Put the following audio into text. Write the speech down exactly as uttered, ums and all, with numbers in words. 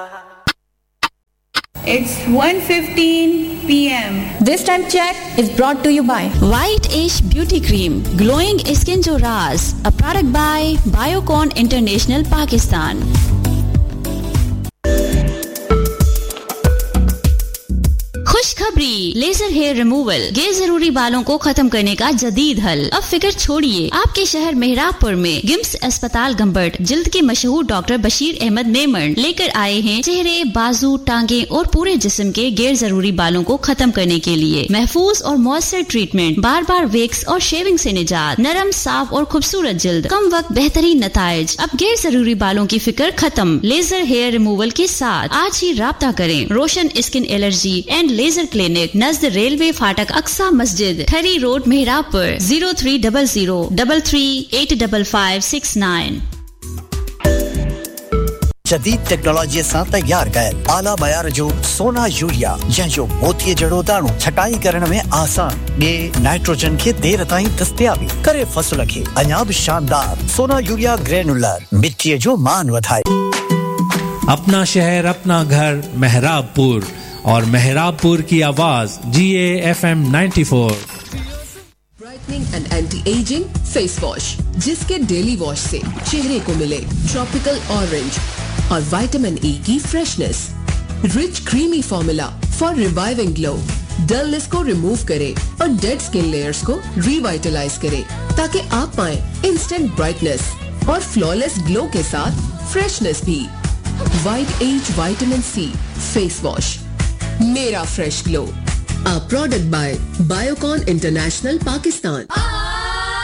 It's one fifteen p m This time check is brought to you by White Ash Beauty Cream, glowing skin jo raaz, a product by Biocon International Pakistan. खुशखबरी, laser hair removal गैर जरूरी बालों को खत्म करने का जदीद हल। अब फिक्र छोड़िए, आपके शहर मेहराबपुर में गिम्स अस्पताल गंबट जिल्द के मशहूर डॉक्टर बशीर अहमद मेमन लेकर आए हैं चेहरे, बाजू, टांगे और पूरे जिस्म के गैर जरूरी बालों को खत्म करने के लिए महफूज और मौसर ट्रीटमेंट, बार बार वेक्स और शेविंग से निजात, नरम, साफ और खूबसूरत जिल्द, कम वक्त बेहतरीन नताइज। अब गैर जरूरी बालों की फिक्र खत्म लेजर हेयर रिमूवल के साथ। आज ही राब्ता करें। रोशन skin allergy and laser clinic नज़द railway फाटक अक्सा मस्जिद, ठरी road, मेहराबपुर, zero three double zero double three eight double five six nine. जदीद टेक्नोलॉजी सां तैयार कयल आला मयार जो सोना यूरिया जंहिंजो मोतीअ जहिड़ो दाणो छटाई करण में आसान, ॿिए नाइट्रोजन खे देर ताईं दस्तियाबी करे फसल खे अञा बि शानदार सोना यूरिया ग्रेनुलर मिट्टीअ जो मान वधाए। अपना शहर अपना घर मेहराबपुर और मेहराबपुर की आवाज जी A F M ninety four. Brightening and anti ageing face wash, जिसके डेली वॉश से चेहरे को मिले ट्रॉपिकल ऑरेंज और विटामिन ई की freshness. Rich creamy formula for reviving glow, dullness को रिमूव करे और डेड स्किन लेयर्स को रिवाइटलाइज करे, ताकि आप पाए इंस्टेंट ब्राइटनेस और फ्लॉलेस ग्लो के साथ फ्रेशनेस भी। White as vitamin C face wash, मेरा fresh glow, a product by Biocon International Pakistan.